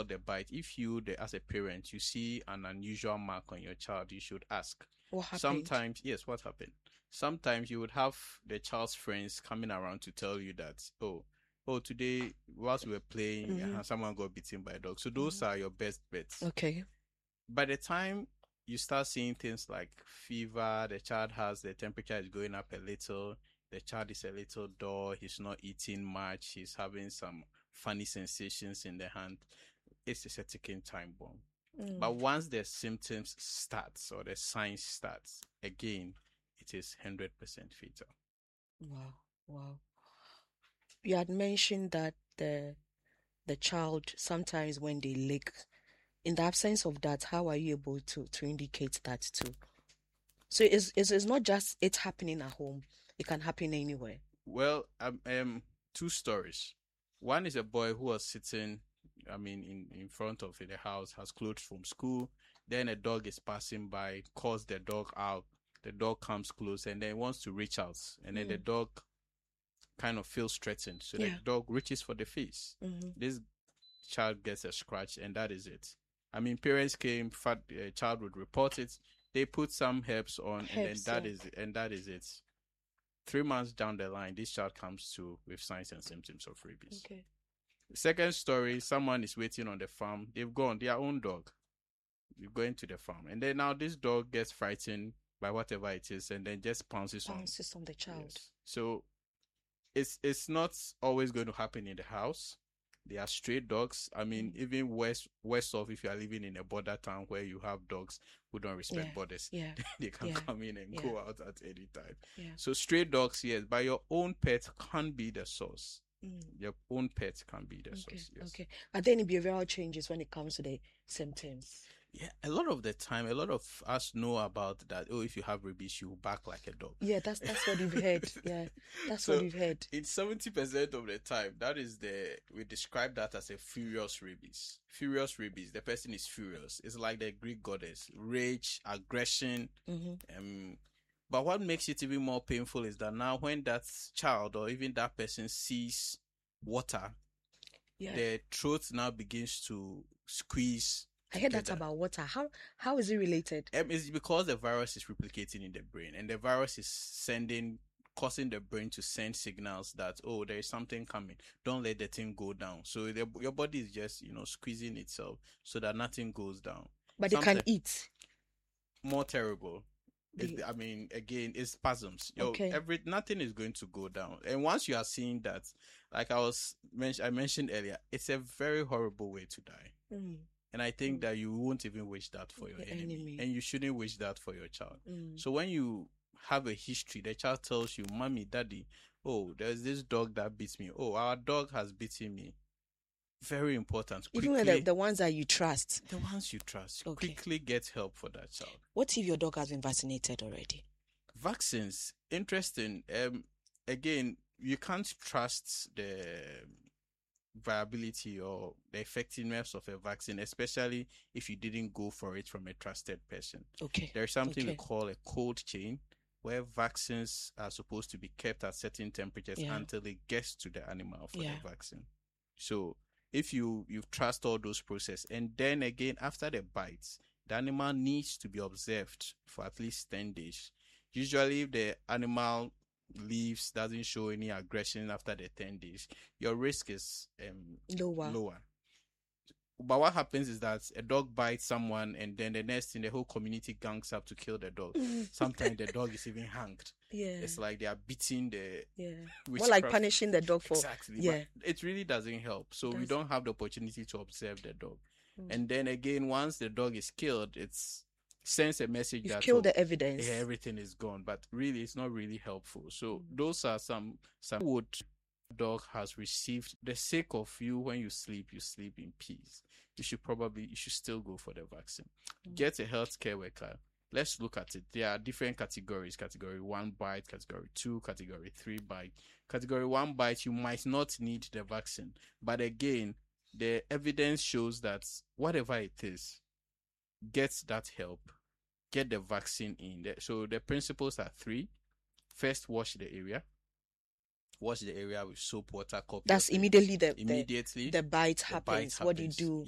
report the bite, if you, as a parent, you see an unusual mark on your child, you should ask. What happened? Sometimes, yes, what happened? Sometimes you would have the child's friends coming around to tell you that, oh, today, whilst we were playing, someone got bitten by a dog. So those are your best bets. Okay. By the time you start seeing things like fever, the temperature is going up a little, the child is a little dull, he's not eating much, he's having some funny sensations in the hand, it's a ticking time bomb. But once the symptoms starts or the signs starts, again, it is 100% fatal. Wow. You had mentioned that the child, sometimes when they lick, in the absence of that, how are you able to indicate that too? So it's not just it happening at home. It can happen anywhere. Well, two stories. One is a boy who was sitting, in front of the house, has clothes from school. Then a dog is passing by, calls the dog out. The dog comes close and then wants to reach out. And then the dog kind of feels threatened. So the dog reaches for the face. This child gets a scratch and that is it. Parents came, child would report it. They put some herbs on and that is it. 3 months down the line, this child comes with signs and symptoms of rabies. Okay. The second story, someone is waiting on the farm. They've gone, their own dog. You're going to the farm. And then now this dog gets frightened by whatever it is and then just pounces on the child. Yes. So it's not always going to happen in the house. They are stray dogs. Even worse off if you are living in a border town where you have dogs who don't respect borders. Yeah. They can come in and go out at any time. Yeah. So stray dogs, yes, but your own pet can be the source. Your own pet can be the source. Yes. Okay. Are there any behavioral changes when it comes to the symptoms? Yeah, a lot of the time, a lot of us know about that. Oh, if you have rabies, you bark like a dog. Yeah, that's what we've heard. Yeah, that's what we've heard. In 70% of the time, we describe that as a furious rabies. Furious rabies, the person is furious. It's like the Greek goddess, rage, aggression. But what makes it even more painful is that now when that child or even that person sees water, the throat now begins to squeeze. I heard that about water. How is it related? It's because the virus is replicating in the brain, and the virus is causing the brain to send signals that, oh, there is something coming. Don't let the thing go down. So your body is just, squeezing itself so that nothing goes down. But they can eat. More terrible. Again, it's spasms. Nothing is going to go down. And once you are seeing that, like I mentioned earlier, it's a very horrible way to die. And I think that you won't even wish that for your enemy. And you shouldn't wish that for your child. So when you have a history, the child tells you, Mommy, Daddy, oh, there's this dog that beats me. Oh, our dog has beaten me. Very important. Even when the ones that you trust. The ones you trust. Quickly get help for that child. What if your dog has been vaccinated already? Vaccines. Interesting. Again, you can't trust the viability or the effectiveness of a vaccine, especially if you didn't go for it from a trusted person. Okay. There's something we call a cold chain, where vaccines are supposed to be kept at certain temperatures until it gets to the animal for the vaccine. So if you trust all those processes, and then again after the bites, the animal needs to be observed for at least 10 days. Usually if the animal leaves, doesn't show any aggression after the 10 days, your risk is lower. But what happens is that a dog bites someone and then the next thing, the whole community gangs up to kill the dog. Sometimes the dog is even hanged. It's like they are beating the more like punishing the dog for But it really doesn't help. So we don't have the opportunity to observe the dog. And then again, once the dog is killed, it's sends a message that killed the evidence. Everything is gone, but really it's not really helpful. So those are some would dog has received. The sake of you, when you sleep in peace. You should still go for the vaccine. Get a healthcare worker. Let's look at it. There are different categories. Category 1 bite, category 2, category 3 bite. Category 1 bite, you might not need the vaccine. But again, the evidence shows that whatever it is, get that help, get the vaccine in. So the principles are 3. First, wash the area. Wash the area with soap, water, coffee. That's immediately the bite happens. What do you do?